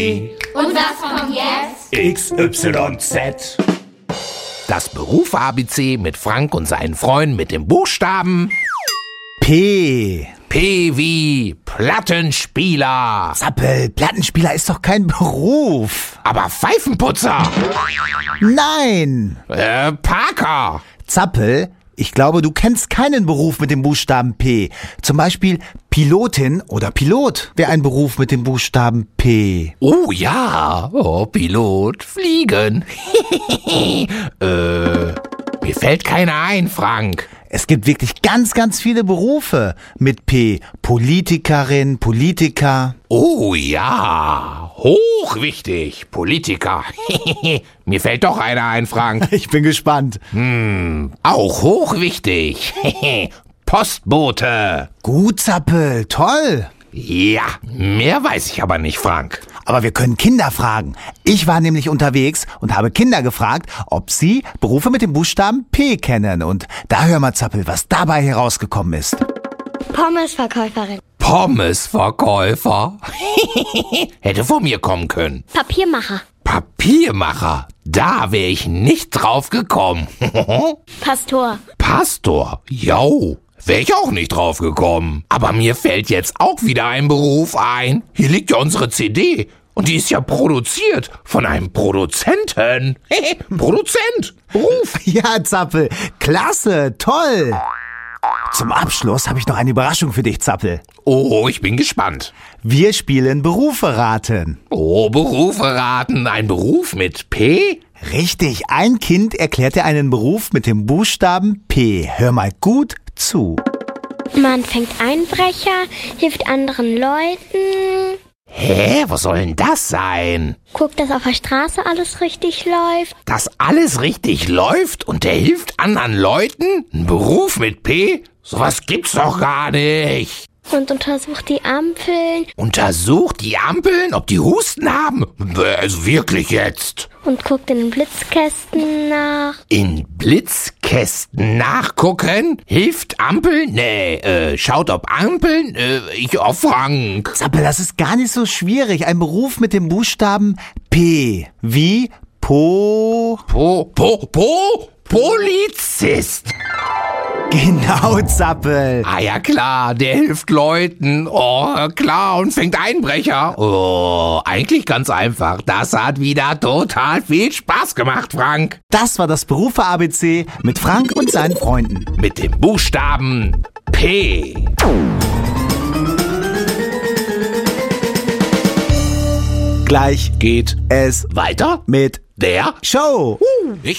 Und was kommt jetzt? XYZ. Das Beruf-ABC mit Frank und seinen Freunden mit dem Buchstaben P. P wie Plattenspieler. Zappel, Plattenspieler ist doch kein Beruf. Aber Pfeifenputzer. Nein. Parker. Zappel, ich glaube, du kennst keinen Beruf mit dem Buchstaben P. Zum Beispiel Pilotin oder Pilot wäre ein Beruf mit dem Buchstaben P. Oh ja, Pilot, fliegen. Mir fällt keiner ein, Frank. Es gibt wirklich ganz, ganz viele Berufe mit P. Politikerin, Politiker. Oh ja, hochwichtig, Politiker. Mir fällt doch einer ein, Frank. Ich bin gespannt. Auch hochwichtig. Postbote. Gut, Zappel, toll. Ja, mehr weiß ich aber nicht, Frank. Aber wir können Kinder fragen. Ich war nämlich unterwegs und habe Kinder gefragt, ob sie Berufe mit dem Buchstaben P kennen. Und da hör mal, Zappel, was dabei herausgekommen ist. Pommesverkäuferin. Pommesverkäufer. Hätte von mir kommen können. Papiermacher. Papiermacher. Da wäre ich nicht drauf gekommen. Pastor. Pastor. Jau. Wäre ich auch nicht drauf gekommen. Aber mir fällt jetzt auch wieder ein Beruf ein. Hier liegt ja unsere CD. Und die ist ja produziert von einem Produzenten. Produzent. Beruf. Ja, Zappel, klasse, toll. Zum Abschluss habe ich noch eine Überraschung für dich, Zappel. Oh, ich bin gespannt. Wir spielen Berufe raten. Oh, Berufe raten. Ein Beruf mit P? Richtig, ein Kind erklärt dir einen Beruf mit dem Buchstaben P. Hör mal gut zu. Man fängt Einbrecher, hilft anderen Leuten, Hä, was soll denn das sein? guckt, dass auf der Straße alles richtig läuft. Dass alles richtig läuft und der hilft anderen Leuten? Ein Beruf mit P? Sowas gibt's doch gar nicht. Und untersucht die Ampeln Untersucht die Ampeln, ob die Husten haben? Also wirklich jetzt. und guckt in den Blitzkästen nach. In Blitzkästen nachgucken? Hilft Ampeln? Nee, schaut ob Ampeln? Frank. Zappel, das ist gar nicht so schwierig. Ein Beruf mit dem Buchstaben P. Wie Polizist. Genau, Zappel. Ah ja klar, der hilft Leuten. Oh, klar, und fängt Einbrecher. Oh, eigentlich ganz einfach. Das hat wieder total viel Spaß gemacht, Frank. Das war das Berufe-ABC mit Frank und seinen Freunden. Mit dem Buchstaben P. Gleich Geht es weiter mit der Show. Ich